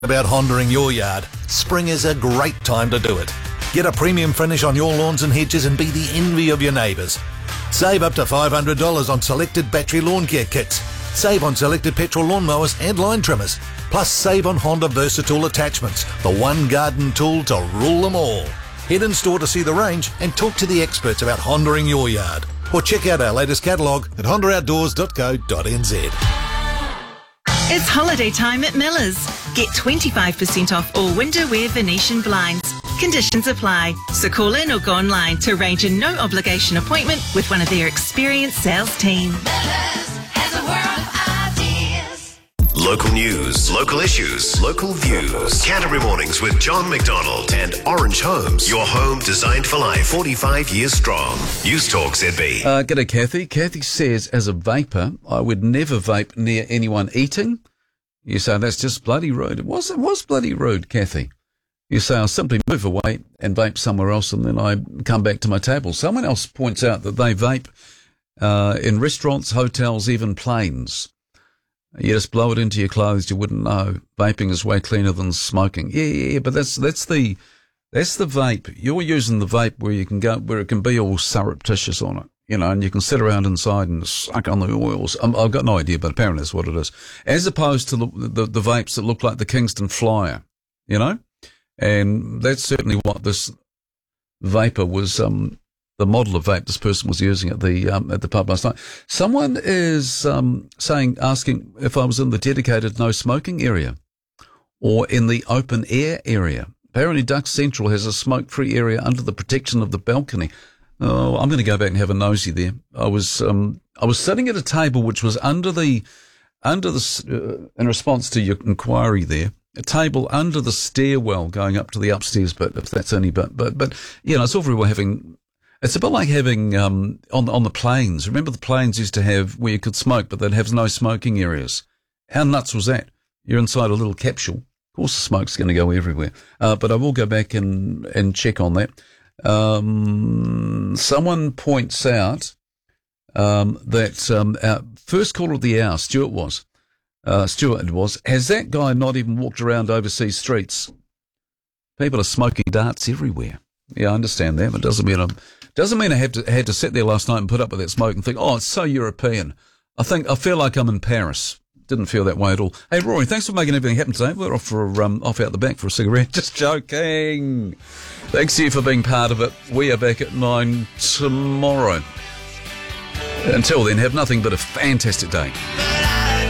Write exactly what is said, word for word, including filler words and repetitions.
About Hondaing your yard, spring is a great time to do it. Get a premium finish on your lawns and hedges and be the envy of your neighbours. Save up to five hundred dollars on selected battery lawn care kits. Save on selected petrol lawnmowers and line trimmers. Plus save on Honda Versatile attachments, the one garden tool to rule them all. Head in store to see the range and talk to the experts about Hondaing your yard. Or check out our latest catalogue at honda outdoors dot co dot n z. It's holiday time at Miller's. Get twenty-five percent off all window wear Venetian blinds. Conditions apply. So call in or go online to arrange a no-obligation appointment with one of their experienced sales team. Miller's has a world of ideas. Local news, local issues, local views. Canterbury Mornings with John McDonald and Orange Homes. Your home designed for life, forty-five years strong. News Talk Z B. Uh, g'day, Kathy. Kathy says, as a vapor, I would never vape near anyone eating. You say, that's just bloody rude. It was, it was bloody rude, Kathy. You say, I'll simply move away and vape somewhere else and then I come back to my table. Someone else points out that they vape uh, in restaurants, hotels, even planes. You just blow it into your clothes, you wouldn't know. Vaping is way cleaner than smoking. Yeah, yeah, yeah, but that's that's the that's the vape. You're using the vape where you can go where it can be all surreptitious on it. You know, and you can sit around inside and suck on the oils. Um, I've got no idea, but apparently that's what it is. As opposed to the, the, the vapes that look like the Kingston Flyer, you know? And that's certainly what this vapor was, um, the model of vape this person was using at the um, at the pub last night. Someone is um, saying, asking if I was in the dedicated no smoking area or in the open air area. Apparently Duck Central has a smoke-free area under the protection of the balcony. Oh, I'm going to go back and have a nosy there. I was um, I was sitting at a table which was under the under the uh, in response to your inquiry there, a table under the stairwell going up to the upstairs bit, if that's any bit. But but you know, it's all very well having. It's a bit like having um, on on the planes. Remember the planes used to have where you could smoke, but they'd have no smoking areas. How nuts was that? You're inside a little capsule. Of course, the smoke's going to go everywhere. Uh, but I will go back and and check on that. Um, someone points out um, that um, our first caller of the hour, Stuart was, uh, Stuart was, has that guy not even walked around overseas streets? People are smoking darts everywhere. Yeah, I understand that, but it doesn't mean I'm, doesn't mean I have to had to sit there last night and put up with that smoke and think, oh, it's so European. I think I feel like I'm in Paris. Didn't feel that way at all. Hey, Rory, thanks for making everything happen today. We're off for um, off out the back for a cigarette. Just joking. Thanks to you for being part of it. We are back at nine tomorrow. Until then, have nothing but a fantastic day.